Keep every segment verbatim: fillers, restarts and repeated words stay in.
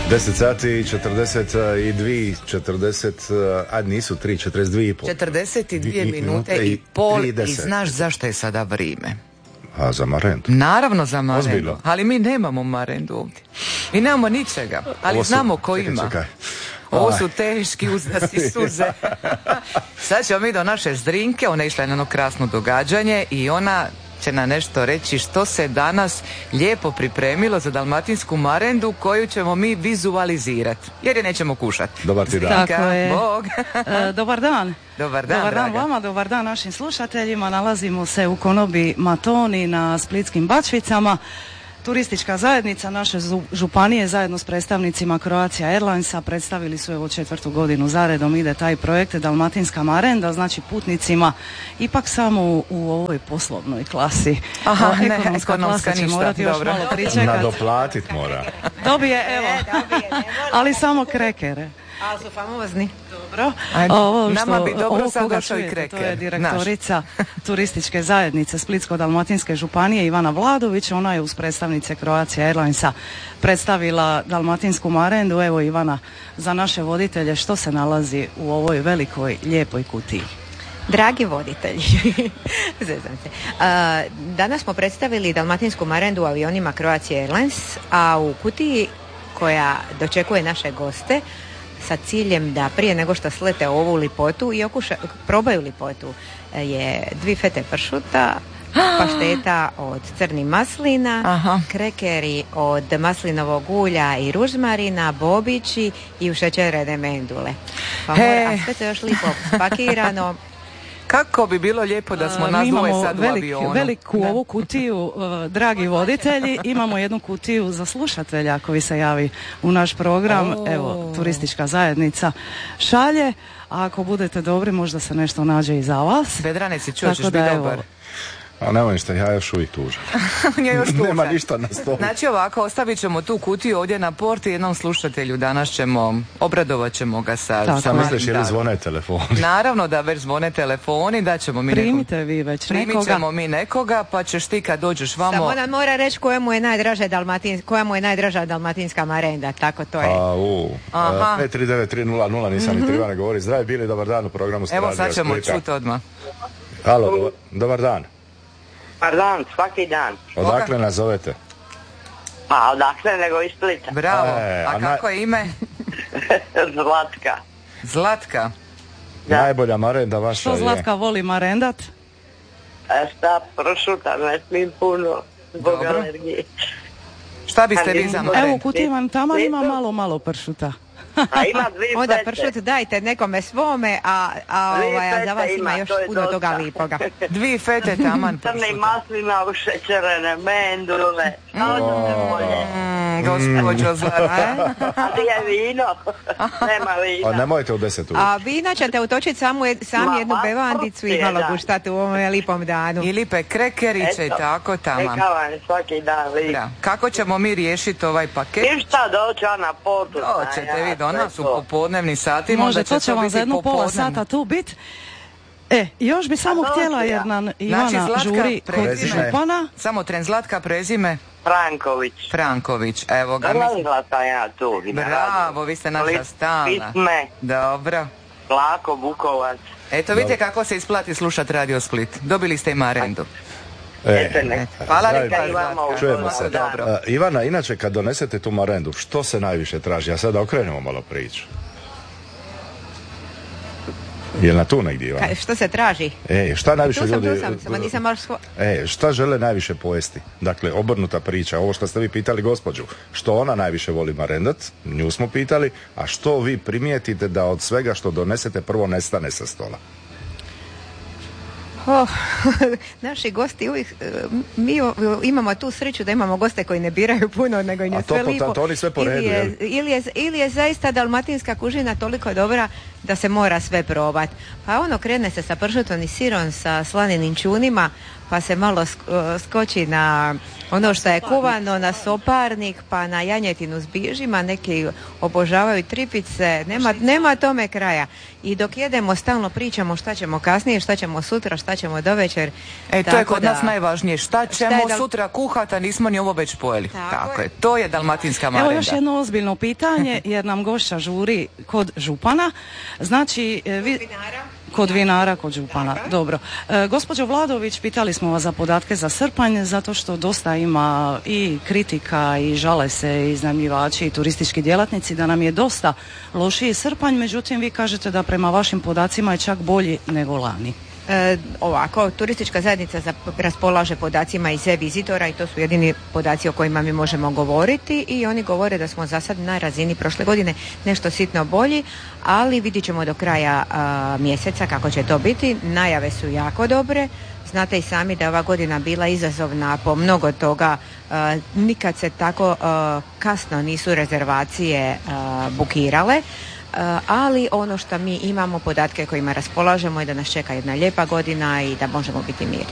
deset sati i četrdeset dvije, četrdeset, a nisu tri, četrdeset dvije i pol. četrdeset dvije minute i pol i znaš zašto je sada vrijeme? A za marendu? Naravno za marendu, Ozbiljno? Ali mi nemamo marendu ovdje. Mi nemamo ničega, ali su, znamo ko čekaj, ima. Čekaj. Ovo su teški uzdasi suze. Sad ćemo mi do naše Zrinke, ona je išla na jedno krasno događanje i ona će nam nešto reći što se danas lijepo pripremilo za dalmatinsku marendu koju ćemo mi vizualizirati, jer je nećemo kušati. Dobar ti dan. Tako je. Bog. E, dobar dan. Dobar dan, dobar dan draga. vama, dobar dan našim slušateljima. Nalazimo se u konobi Matoni na Splitskim Bačvicama. Turistička zajednica naše županije zajedno s predstavnicima Croatia Airlinesa predstavili su evo četvrtu godinu zaredom ide taj projekt Dalmatinska marenda, znači putnicima ipak samo u, u ovoj poslovnoj klasi. Aha, O, ne, ekonomska, ekonomska klasa će ništa, morati još dobro. malo pričekati. Nadoplatit mora. Dobije, evo, ali samo krekere. Ali su famozni. Dobro. Ajde, Ovo nama što, bi dobro ovo sad koga došao i čujete, kreker, to je direktorica turističke zajednice Splitsko-dalmatinske županije Ivana Vladović. Ona je uz predstavnice Croatia Airlinesa predstavila dalmatinsku marendu. Evo Ivana, za naše voditelje što se nalazi u ovoj velikoj lijepoj kutiji? Dragi voditelji, zezam se. A, danas smo predstavili dalmatinsku marendu u avionima Croatia Airlines, a u kutiji koja dočekuje naše goste sa ciljem da prije nego što slete ovu lipotu i okuša, probaju lipotu je dvi fete pršuta, pašteta od crnih maslina, Aha. krekeri od maslinovog ulja i ružmarina, bobići i ušećerene mendule. Pa He. mora, a sve to još lipo spakirano. Kako bi bilo lijepo da smo A, nas mi dvoje imamo sad u velik, avionu. veliku Da. ovu kutiju, uh, dragi voditelji, imamo jednu kutiju za slušatelja koji se javi u naš program. O. Evo, turistička zajednica šalje, a ako budete dobri možda se nešto nađe i za vas. Vedrane si čuo, ćeš Tako biti da, evo, dobar. A nemoj ništa, ja još uvijek tužan. On je još tužan. Nema ništa na stolu. Znači ovako, ostavit ćemo tu kutiju ovdje na porti jednom slušatelju. Danas ćemo, obradovat ćemo ga sa... Tako Sad je. misliš je li Da. zvone telefoni? Naravno da već zvone telefoni, da ćemo mi primite nekog... vi već Primit nekoga. ćemo mi nekoga, pa ćeš ti kad dođeš vamo... Samo nam mora reći koja mu je najdraža dalmatinska, koja mu je najdraža dalmatinska marenda, tako to je. A, u, Aha. pet tri devet tri nula nula, nisam ni triva ne govori. Zdravi bili, dobar dan u programu Evo Radio sad ćemo Splita. čuti odmah. Halo, dobar, dobar dan. Pardon, svaki dan. Odakle nas zovete? Pa odakle nego iz Splita. Bravo. E, a a na- kako je ime? Zlatka. Zlatka. Da. Najbolja marenda vaša Što je. Zlatka voli marendat? E, šta, pršuta, ne smijem puno, zbog Dobro. alergije. Šta biste vi za Evo u marend? kutiji vam tamo ima Lipo. malo, malo pršuta. A ima dvije Onda fete. pršut dajte nekome svome, a, a, Dvije ovaj, a za fete vas ima ima, još to je puno dosta. toga lipoga. Dvi fete taman Crne pršuta. maslina, ušećerene, mendule. Šta hoćete bolje? Mm, gospođo Zlatka. A gdje je vino? Nema A vina. nemojte u deset uvijek. A vina ćete utočiti samo jed- sami Ma, jednu ma, bevandicu i prsti, malo da. guštati u ovom lipom danu. I lipe krekeriće, Eto, tako taman. Neka vam svaki dan lipo. Da. Kako ćemo mi riješiti ovaj paket? Ništa, doći ja na portu. Doćete vi do nas u sve to. popodnevnim satima. Može, onda to će vam biti za jednu pola popodnevno. sata tu bit. E, još bi samo A htjela doći ja. jer nam Ivana Znači, Zlatka, žuri kod prezime. župana. Samo tren Zlatka, prezime Franković. Franković. Evo ga. mislim- Dolazila sam ja tu. i na Bravo, radio. vi ste naša Split, stalna. Pitme, Dobro. Lako, Bukovac. Eto, vidite kako se isplati slušati Radio Split. Dobili ste i marendu. Eto ne. Hvala Zdravi- lijepa, i vama Zlatka. u Čujemo Dobro. se. Dobro. A, Ivana, inače kad donesete tu marendu, što se najviše traži? A sada okrenemo malo priču. Jel na tu negdje, Ivana? Ka- što se traži? E, šta najviše Tu sam, ljudi... tu sam, samo nisam baš svo... E, šta žele najviše pojesti? Dakle, obrnuta priča, ovo što ste vi pitali gospođu, što ona najviše voli marendat, nju smo pitali, a što vi primijetite da od svega što donesete prvo nestane sa stola? Oh, naši gosti uvijek, e, mi o- imamo tu sreću da imamo goste koji ne biraju puno, nego im je A to sve po- lipo. to oni sve po ili, redu, je, jel? ili, je, ili je zaista dalmatinska kužina toliko dobra da se mora sve probat. Pa ono, krene se sa pršutom i sirom, sa slaninim čunima, pa se malo sk- skoči na ono što je kuvano, na soparnik, pa na janjetinu s bižima, neki obožavaju tripice, nema, nema tome kraja. I dok jedemo stalno pričamo šta ćemo kasnije, šta ćemo sutra, šta ćemo dovečer. E, to je kod da, nas najvažnije. Šta ćemo šta dal... sutra kuhati, a nismo ni ovo već pojeli. Tako, Tako je. je. To je dalmatinska marenda. Evo još jedno ozbiljno pitanje, jer nam gošća žuri kod župana. Znači, vi... Kod vinara, kod župana, dobro. E, gospođo Vladović, pitali smo vas za podatke za srpanj, zato što dosta ima i kritika i žale se iznajmljivači i turistički djelatnici da nam je dosta lošiji srpanj, međutim vi kažete da prema vašim podacima je čak bolji nego lani. E, ovako, turistička zajednica raspolaže podacima iz e-vizitora i to su jedini podaci o kojima mi možemo govoriti i oni govore da smo za sad na razini prošle godine nešto sitno bolji, ali vidit ćemo do kraja a, mjeseca kako će to biti. Najave su jako dobre. Znate i sami da je ova godina bila izazovna po mnogo toga. A, nikad se tako a, kasno nisu rezervacije a, bukirale. Uh, ali ono što mi imamo, podatke kojima raspolažemo je da nas čeka jedna lijepa godina i da možemo biti mirni.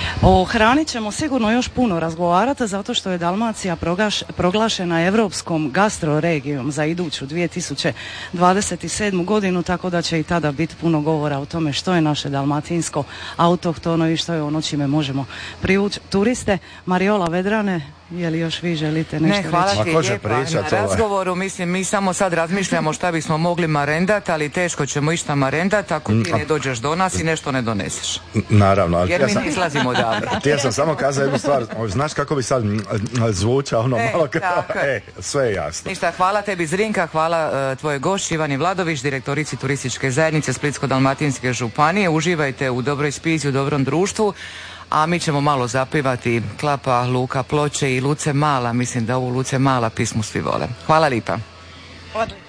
O hrani ćemo sigurno još puno razgovarati zato što je Dalmacija progaš, proglašena europskom gastroregijom za iduću dvije tisuće dvadeset sedmu godinu, tako da će i tada biti puno govora o tome što je naše dalmatinsko autohtono i što je ono čime možemo privući turiste. Mariola Vedrane, je li još vi želite nešto reći? Ne, hvala reći? ti lijepa na razgovoru. Mislim, mi samo sad razmišljamo šta bismo mogli marendat, ali teško ćemo išta marendat ako ti ne dođeš do nas i nešto ne doneseš. Naravno. Ali jer ja mi sam... ne izlazimo odavde. Ja sam samo kazao jednu stvar. Znaš kako bi sad zvučao ono e, malo kako... E, sve je jasno. Ništa, hvala tebi Zrinka, hvala uh, tvoje gošći Ivani Vladović, direktorici turističke zajednice Splitsko-dalmatinske županije. Uživajte u dobroj spizi, u dobrom društvu. A mi ćemo malo zapivati Klapa, Luka Ploče i Luce Mala. Mislim da ovu Luce Mala pismu svi vole. Hvala lipa.